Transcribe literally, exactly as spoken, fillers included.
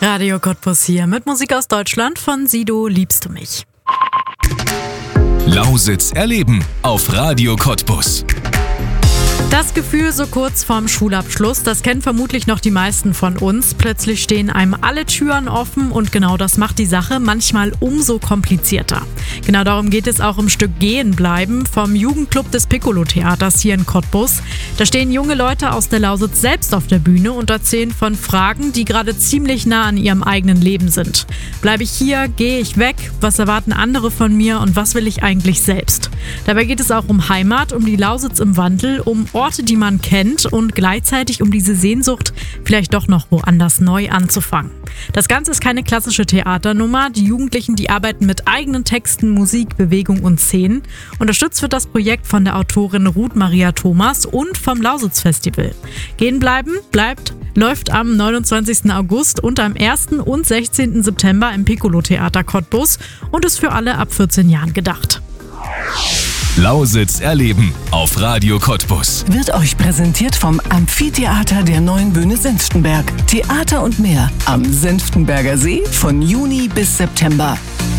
Radio Cottbus hier mit Musik aus Deutschland von Sido, Liebst du mich? Lausitz erleben auf Radio Cottbus. Das Gefühl so kurz vorm Schulabschluss, das kennen vermutlich noch die meisten von uns. Plötzlich stehen einem alle Türen offen und genau das macht die Sache manchmal umso komplizierter. Genau darum geht es auch im Stück Gehen bleiben vom Jugendclub des Piccolo-Theaters hier in Cottbus. Da stehen junge Leute aus der Lausitz selbst auf der Bühne und erzählen von Fragen, die gerade ziemlich nah an ihrem eigenen Leben sind. Bleibe ich hier? Gehe ich weg? Was erwarten andere von mir und was will ich eigentlich selbst? Dabei geht es auch um Heimat, um die Lausitz im Wandel, um Orte, die man kennt und gleichzeitig um diese Sehnsucht, vielleicht doch noch woanders neu anzufangen. Das Ganze ist keine klassische Theaternummer. Die Jugendlichen, die arbeiten mit eigenen Texten, Musik, Bewegung und Szenen. Unterstützt wird das Projekt von der Autorin Ruth Maria Thomas und vom Lausitz Festival. Gehen bleiben bleibt läuft am neunundzwanzigsten August und am ersten und sechzehnten September im Piccolo-Theater Cottbus und ist für alle ab vierzehn Jahren gedacht. Lausitz erleben auf Radio Cottbus. Wird euch präsentiert vom Amphitheater der Neuen Bühne Senftenberg. Theater und mehr am Senftenberger See von Juni bis September.